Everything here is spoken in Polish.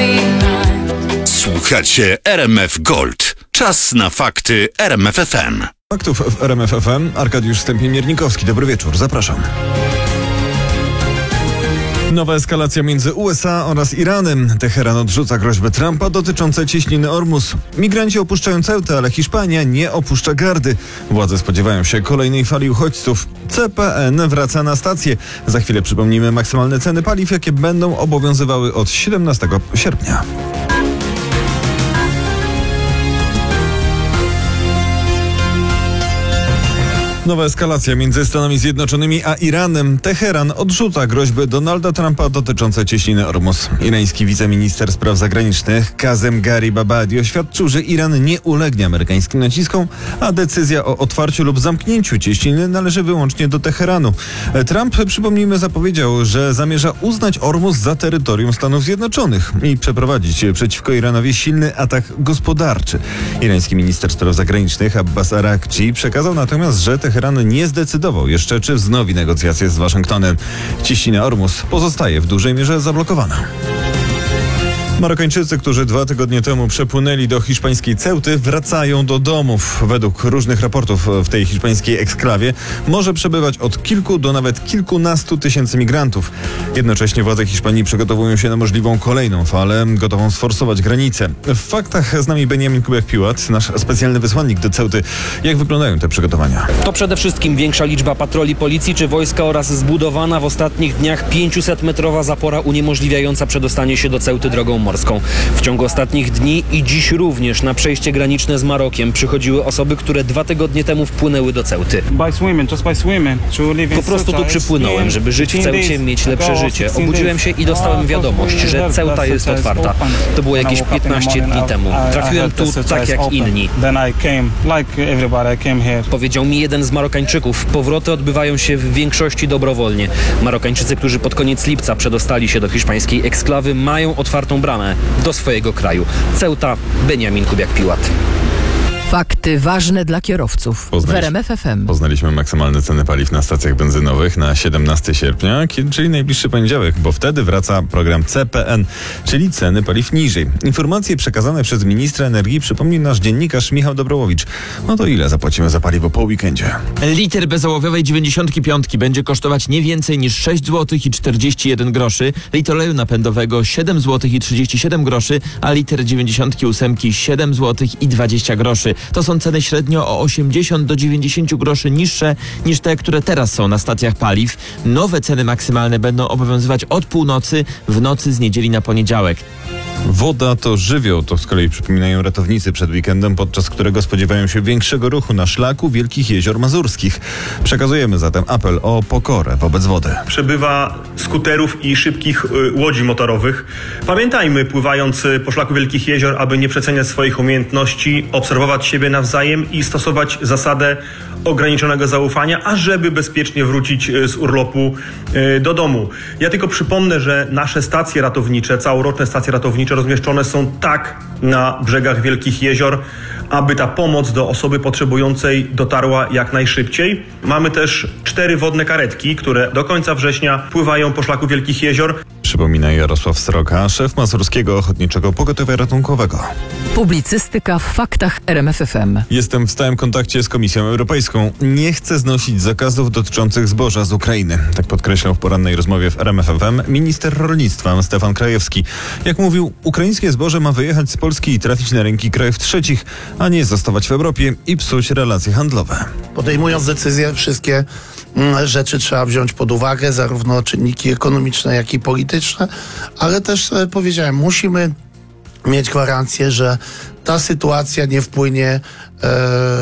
Słuchacie RMF Gold. Czas na fakty RMF FM. Faktów w RMF FM. Arkadiusz Stępień-Miernikowski. Dobry wieczór, zapraszam. Nowa eskalacja między USA oraz Iranem. Teheran odrzuca groźby Trumpa dotyczące cieśniny Ormus. Migranci opuszczają Ceutę, ale Hiszpania nie opuszcza gardy. Władze spodziewają się kolejnej fali uchodźców. CPN wraca na stację. Za chwilę przypomnimy maksymalne ceny paliw, jakie będą obowiązywały od 17 sierpnia. Nowa eskalacja między Stanami Zjednoczonymi a Iranem. Teheran odrzuca groźby Donalda Trumpa dotyczące cieśniny Ormus. Irański wiceminister spraw zagranicznych Kazem Garibabadi oświadczył, że Iran nie ulegnie amerykańskim naciskom, a decyzja o otwarciu lub zamknięciu cieśniny należy wyłącznie do Teheranu. Trump, przypomnijmy, zapowiedział, że zamierza uznać Ormus za terytorium Stanów Zjednoczonych i przeprowadzić przeciwko Iranowi silny atak gospodarczy. Irański minister spraw zagranicznych Abbas Araghchi przekazał natomiast, że Teheran nie zdecydował jeszcze, czy wznowi negocjacje z Waszyngtonem. Cieśnina Ormus pozostaje w dużej mierze zablokowana. Marokańczycy, którzy 2 tygodnie temu przepłynęli do hiszpańskiej Ceuty, wracają do domów. Według różnych raportów w tej hiszpańskiej eksklawie może przebywać od kilku do nawet kilkunastu tysięcy migrantów. Jednocześnie władze Hiszpanii przygotowują się na możliwą kolejną falę, gotową sforsować granice. W faktach z nami Benjamin Kubiak-Piłat, nasz specjalny wysłannik do Ceuty. Jak wyglądają te przygotowania? To przede wszystkim większa liczba patroli policji czy wojska oraz zbudowana w ostatnich dniach 500-metrowa zapora uniemożliwiająca przedostanie się do Ceuty drogą morską. W ciągu ostatnich dni i dziś również na przejście graniczne z Marokiem przychodziły osoby, które 2 tygodnie temu wpłynęły do Ceuty. Po prostu tu przypłynąłem, żeby żyć w Ceucie, mieć lepsze życie. Obudziłem się i dostałem wiadomość, że Ceuta jest otwarta. To było jakieś 15 dni temu. Trafiłem tu tak jak inni. Powiedział mi jeden z Marokańczyków. Powroty odbywają się w większości dobrowolnie. Marokańczycy, którzy pod koniec lipca przedostali się do hiszpańskiej eksklawy, mają otwartą bramę do swojego kraju. Ceuta, Benjamin Kubiak-Piłat. Fakty ważne dla kierowców w RMF FM. Poznaliśmy maksymalne ceny paliw na stacjach benzynowych na 17 sierpnia, czyli najbliższy poniedziałek, bo wtedy wraca program CPN, czyli ceny paliw niżej. Informacje przekazane przez ministra energii przypomniał nasz dziennikarz Michał Dobrołowicz. No to ile zapłacimy za paliwo po weekendzie? Liter bezołowiowej 95 będzie kosztować nie więcej niż 6 zł i 41 groszy, litr oleju napędowego 7 zł i 37 groszy, a liter 98 7 zł i 20 groszy. To są ceny średnio o 80 do 90 groszy niższe niż te, które teraz są na stacjach paliw. Nowe ceny maksymalne będą obowiązywać od północy w nocy z niedzieli na poniedziałek. Woda to żywioł, to z kolei przypominają ratownicy przed weekendem, podczas którego spodziewają się większego ruchu na szlaku Wielkich Jezior Mazurskich. Przekazujemy zatem apel o pokorę wobec wody. Przebywa skuterów i szybkich łodzi motorowych. Pamiętajmy, pływając po szlaku Wielkich Jezior, aby nie przeceniać swoich umiejętności, obserwować siebie nawzajem i stosować zasadę ograniczonego zaufania, ażeby bezpiecznie wrócić z urlopu do domu. Ja tylko przypomnę, że nasze stacje ratownicze, całoroczne stacje ratownicze rozmieszczone są tak na brzegach Wielkich Jezior, aby ta pomoc do osoby potrzebującej dotarła jak najszybciej. Mamy też 4 wodne karetki, które do końca września pływają po szlaku Wielkich Jezior. Przypomina Jarosław Sroka, szef Mazurskiego Ochotniczego Pogotowia Ratunkowego. Publicystyka w faktach RMF FM. Jestem w stałym kontakcie z Komisją Europejską. Nie chcę znosić zakazów dotyczących zboża z Ukrainy. Tak podkreślał w porannej rozmowie w RMF FM minister rolnictwa Stefan Krajewski. Jak mówił, ukraińskie zboże ma wyjechać z Polski i trafić na rynki krajów trzecich, a nie zostawać w Europie i psuć relacje handlowe. Podejmując decyzje, wszystkie rzeczy trzeba wziąć pod uwagę, zarówno czynniki ekonomiczne, jak i polityczne, ale też powiedziałem, musimy mieć gwarancję, że ta sytuacja nie wpłynie